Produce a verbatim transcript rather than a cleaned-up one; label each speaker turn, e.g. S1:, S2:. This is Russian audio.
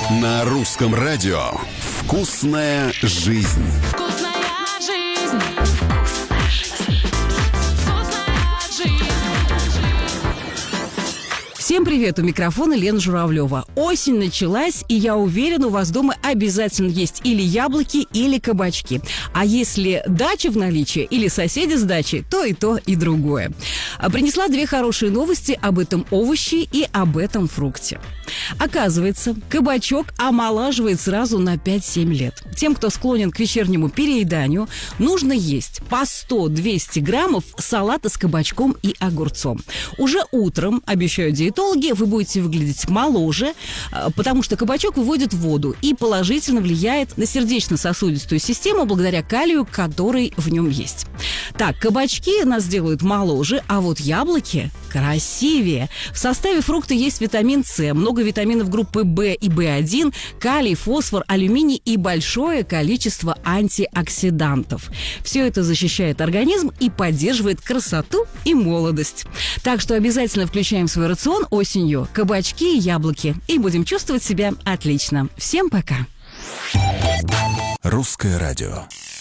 S1: На русском радио «Вкусная жизнь».
S2: Всем привет! У микрофона Лена Журавлева. Осень началась, и я уверена, у вас дома обязательно есть или яблоки, или кабачки. А если дача в наличии, или соседи с дачей, то и то, и другое. Принесла две хорошие новости об этом овоще и об этом фрукте. Оказывается, кабачок омолаживает сразу на пять-семь лет. Тем, кто склонен к вечернему перееданию, нужно есть по сто-двести граммов салата с кабачком и огурцом. Уже утром, обещают диетологи, вы будете выглядеть моложе, потому что кабачок выводит воду и положительно влияет на сердечно-сосудистую систему благодаря калию, который в нем есть. Так, кабачки нас делают моложе, а вот яблоки красивее. В составе фрукта есть витамин С, много витаминов группы В и В один, калий, фосфор, алюминий и большое количество антиоксидантов. Все это защищает организм и поддерживает красоту и молодость. Так что обязательно включаем в свой рацион осенью кабачки и яблоки и будем чувствовать себя отлично. Всем пока!
S1: Русское радио.